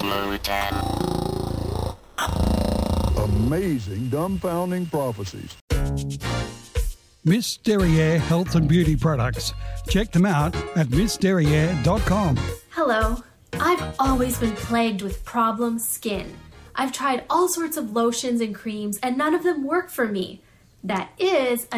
Amazing, dumbfounding prophecies. Miss Derriere Health and Beauty Products. Check them out at missderriere.com. Hello. I've always been plagued with problem skin. I've tried all sorts of lotions and creams and none of them work for me. That is